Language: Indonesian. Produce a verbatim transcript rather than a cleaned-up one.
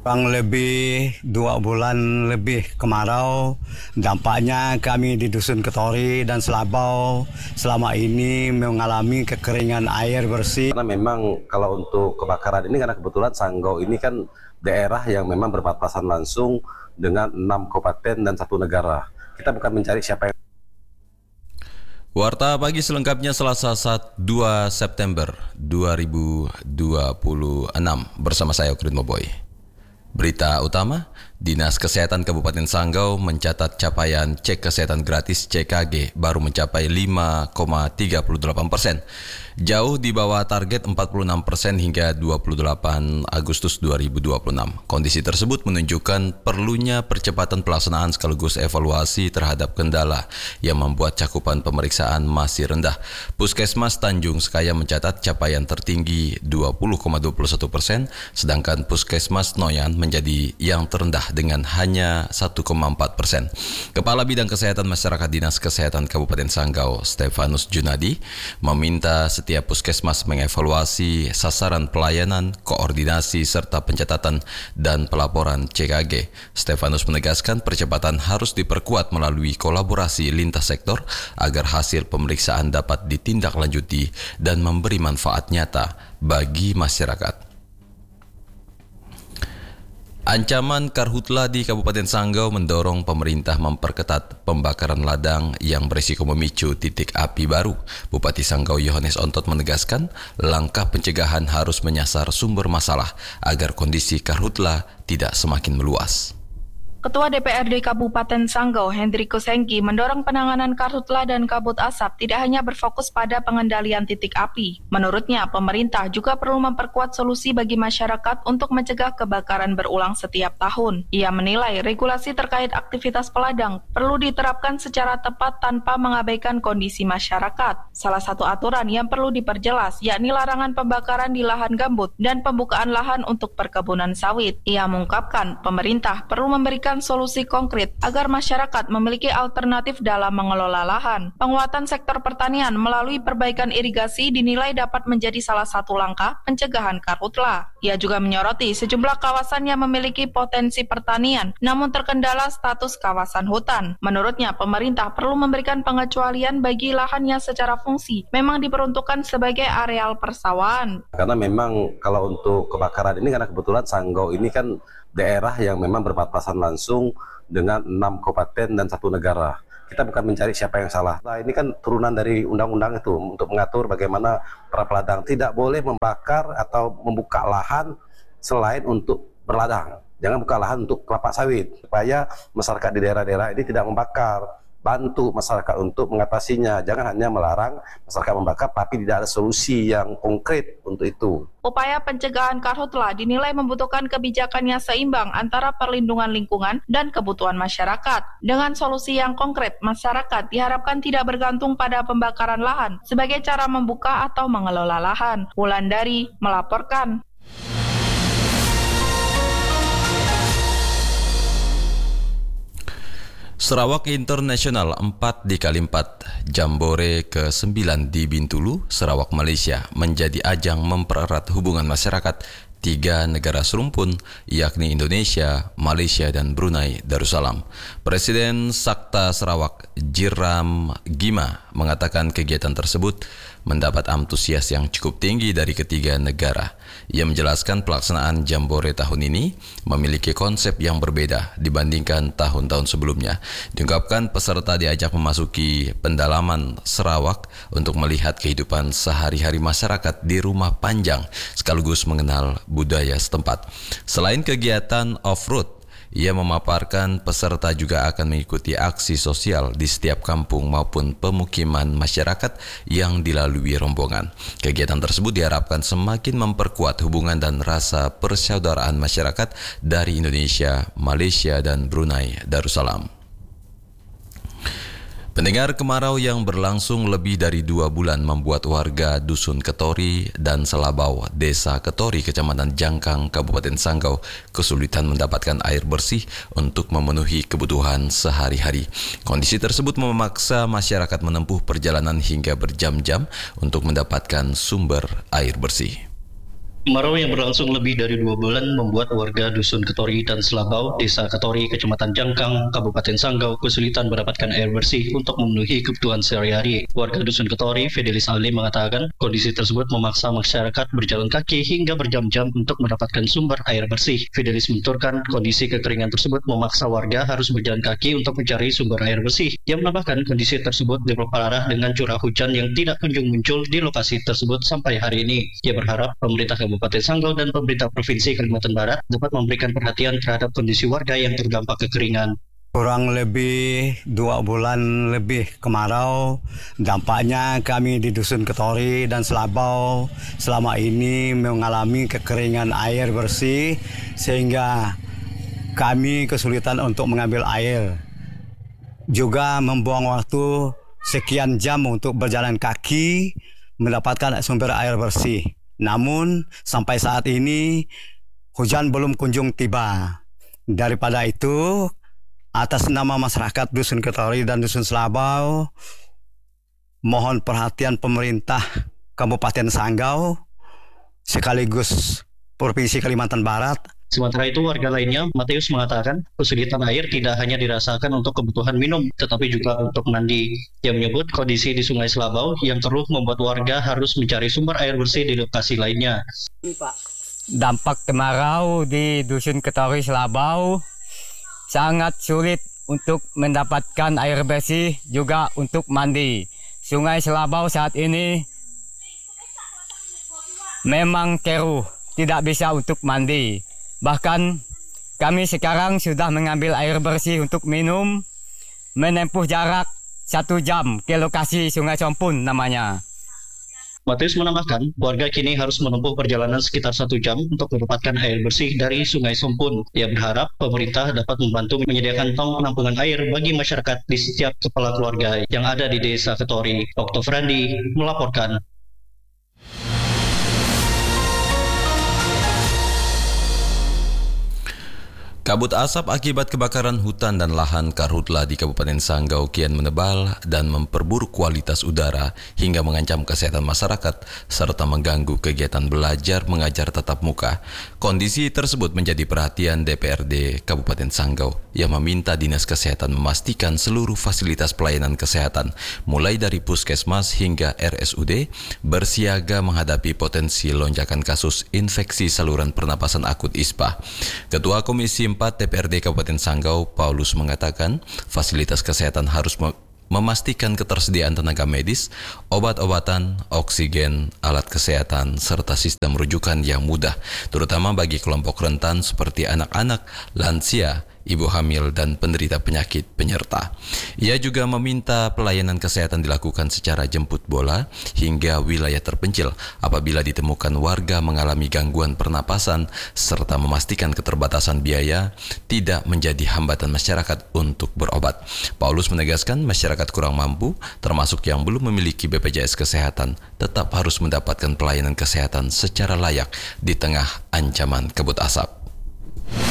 Kurang lebih dua bulan lebih kemarau, dampaknya kami di Dusun Ketori dan Selabau selama ini mengalami kekeringan air bersih. Karena memang kalau untuk kebakaran ini, karena kebetulan Sanggau ini kan daerah yang memang berbatasan langsung dengan enam kabupaten dan satu negara. Kita bukan mencari siapa yang... Warta Pagi selengkapnya Selasa dua September dua ribu dua puluh enam bersama saya Okrin Moboy. Berita utama, Dinas Kesehatan Kabupaten Sanggau mencatat capaian cek kesehatan gratis C K G baru mencapai lima koma tiga delapan persen. Jauh di bawah target empat puluh enam persen hingga dua puluh delapan Agustus dua ribu dua puluh enam. Kondisi tersebut menunjukkan perlunya percepatan pelaksanaan sekaligus evaluasi terhadap kendala yang membuat cakupan pemeriksaan masih rendah. Puskesmas Tanjung Sekaya mencatat capaian tertinggi dua puluh koma dua satu persen, sedangkan Puskesmas Noyan menjadi yang terendah dengan hanya satu koma empat persen. Kepala Bidang Kesehatan Masyarakat Dinas Kesehatan Kabupaten Sanggau, Stefanus Junadi, meminta setiap puskesmas mengevaluasi sasaran pelayanan, koordinasi, serta pencatatan dan pelaporan C K G. Stefanus menegaskan percepatan harus diperkuat melalui kolaborasi lintas sektor agar hasil pemeriksaan dapat ditindaklanjuti dan memberi manfaat nyata bagi masyarakat. Ancaman karhutla di Kabupaten Sanggau mendorong pemerintah memperketat pembakaran ladang yang berisiko memicu titik api baru. Bupati Sanggau Yohanes Ontot menegaskan langkah pencegahan harus menyasar sumber masalah agar kondisi karhutla tidak semakin meluas. Ketua D P R D Kabupaten Sanggau, Hendrikus Hengki, mendorong penanganan karhutla dan kabut asap tidak hanya berfokus pada pengendalian titik api. Menurutnya, pemerintah juga perlu memperkuat solusi bagi masyarakat untuk mencegah kebakaran berulang setiap tahun. Ia menilai regulasi terkait aktivitas peladang perlu diterapkan secara tepat tanpa mengabaikan kondisi masyarakat. Salah satu aturan yang perlu diperjelas yakni larangan pembakaran di lahan gambut dan pembukaan lahan untuk perkebunan sawit. Ia mengungkapkan pemerintah perlu memberikan solusi konkret agar masyarakat memiliki alternatif dalam mengelola lahan. Penguatan sektor pertanian melalui perbaikan irigasi dinilai dapat menjadi salah satu langkah pencegahan karhutla. Ia juga menyoroti sejumlah kawasan yang memiliki potensi pertanian namun terkendala status kawasan hutan. Menurutnya, pemerintah perlu memberikan pengecualian bagi lahan yang secara fungsi memang diperuntukkan sebagai areal persawahan. Karena memang kalau untuk kebakaran ini, karena kebetulan Sanggau ini kan daerah yang memang berbatasan langsung dengan enam kabupaten dan satu negara. Kita bukan mencari siapa yang salah. Nah, ini kan turunan dari undang-undang itu untuk mengatur bagaimana para peladang tidak boleh membakar atau membuka lahan selain untuk berladang. Jangan buka lahan untuk kelapa sawit, supaya masyarakat di daerah-daerah ini tidak membakar. Bantu masyarakat untuk mengatasinya. Jangan hanya melarang masyarakat membakar, tapi tidak ada solusi yang konkret untuk itu. Upaya pencegahan karhutla dinilai membutuhkan kebijakan yang seimbang antara perlindungan lingkungan dan kebutuhan masyarakat. Dengan solusi yang konkret, masyarakat diharapkan tidak bergantung pada pembakaran lahan sebagai cara membuka atau mengelola lahan. Wulandari melaporkan. Sarawak International empat dikali empat Jambore ke sembilan di Bintulu, Sarawak, Malaysia menjadi ajang mempererat hubungan masyarakat tiga negara serumpun yakni Indonesia, Malaysia dan Brunei Darussalam. Presiden Sakta Sarawak Jiram Gima mengatakan kegiatan tersebut mendapat antusias yang cukup tinggi dari ketiga negara. Ia menjelaskan pelaksanaan Jambore tahun ini memiliki konsep yang berbeda dibandingkan tahun-tahun sebelumnya. Diungkapkan peserta diajak memasuki pendalaman Sarawak untuk melihat kehidupan sehari-hari masyarakat di rumah panjang sekaligus mengenal budaya setempat. Selain kegiatan off-road, ia memaparkan peserta juga akan mengikuti aksi sosial di setiap kampung maupun pemukiman masyarakat yang dilalui rombongan. Kegiatan tersebut diharapkan semakin memperkuat hubungan dan rasa persaudaraan masyarakat dari Indonesia, Malaysia dan Brunei Darussalam. Pendengar, kemarau yang berlangsung lebih dari dua bulan membuat warga Dusun Ketori dan Selabau, Desa Ketori, Kecamatan Jangkang, Kabupaten Sanggau kesulitan mendapatkan air bersih untuk memenuhi kebutuhan sehari-hari. Kondisi tersebut memaksa masyarakat menempuh perjalanan hingga berjam-jam untuk mendapatkan sumber air bersih. Kemarau yang berlangsung lebih dari dua bulan membuat warga Dusun Ketori dan Selabau, Desa Ketori, Kecamatan Jangkang, Kabupaten Sanggau kesulitan mendapatkan air bersih untuk memenuhi kebutuhan sehari-hari. Warga Dusun Ketori, Fidelis Ali mengatakan kondisi tersebut memaksa masyarakat berjalan kaki hingga berjam-jam untuk mendapatkan sumber air bersih. Fidelis menuturkan kondisi kekeringan tersebut memaksa warga harus berjalan kaki untuk mencari sumber air bersih. Ia menambahkan kondisi tersebut diperparah dengan curah hujan yang tidak kunjung muncul di lokasi tersebut sampai hari ini. Ia berharap pemerintah Kabupaten Sanggau dan pemerintah Provinsi Kalimantan Barat dapat memberikan perhatian terhadap kondisi warga yang terdampak kekeringan. Kurang lebih dua bulan lebih kemarau, dampaknya kami di Dusun Ketori dan Selabau selama ini mengalami kekeringan air bersih sehingga kami kesulitan untuk mengambil air. Juga membuang waktu sekian jam untuk berjalan kaki mendapatkan sumber air bersih. Namun sampai saat ini hujan belum kunjung tiba. Daripada itu, atas nama masyarakat Dusun Ketori dan Dusun Selabau, mohon perhatian pemerintah Kabupaten Sanggau sekaligus Provinsi Kalimantan Barat. Sementara itu, warga lainnya, Matius mengatakan kesulitan air tidak hanya dirasakan untuk kebutuhan minum, tetapi juga untuk mandi. Ia menyebut kondisi di Sungai Selabau yang keruh membuat warga harus mencari sumber air bersih di lokasi lainnya. Dampak kemarau di Dusun Ketori Selabau sangat sulit untuk mendapatkan air bersih, juga untuk mandi. Sungai Selabau saat ini memang keruh, tidak bisa untuk mandi. Bahkan kami sekarang sudah mengambil air bersih untuk minum, menempuh jarak satu jam ke lokasi Sungai Sompun namanya. Matius menambahkan, warga kini harus menempuh perjalanan sekitar satu jam untuk mendapatkan air bersih dari Sungai Sompun. Ia berharap pemerintah dapat membantu menyediakan tong penampungan air bagi masyarakat di setiap kepala keluarga yang ada di Desa Ketori. Okto Frandi melaporkan. Kabut asap akibat kebakaran hutan dan lahan karhutla di Kabupaten Sanggau kian menebal dan memperburuk kualitas udara hingga mengancam kesehatan masyarakat serta mengganggu kegiatan belajar mengajar tatap muka. Kondisi tersebut menjadi perhatian D P R D Kabupaten Sanggau yang meminta Dinas Kesehatan memastikan seluruh fasilitas pelayanan kesehatan mulai dari puskesmas hingga R S U D bersiaga menghadapi potensi lonjakan kasus infeksi saluran pernapasan akut I S P A. Ketua Komisi empat D P R D Kabupaten Sanggau, Paulus mengatakan fasilitas kesehatan harus memastikan ketersediaan tenaga medis, obat-obatan, oksigen, alat kesehatan, serta sistem rujukan yang mudah, terutama bagi kelompok rentan seperti anak-anak, lansia, ibu hamil, dan penderita penyakit penyerta. Ia juga meminta pelayanan kesehatan dilakukan secara jemput bola hingga wilayah terpencil apabila ditemukan warga mengalami gangguan pernapasan serta memastikan keterbatasan biaya tidak menjadi hambatan masyarakat untuk berobat. Paulus menegaskan masyarakat kurang mampu, termasuk yang belum memiliki B P J S Kesehatan, tetap harus mendapatkan pelayanan kesehatan secara layak di tengah ancaman kabut asap.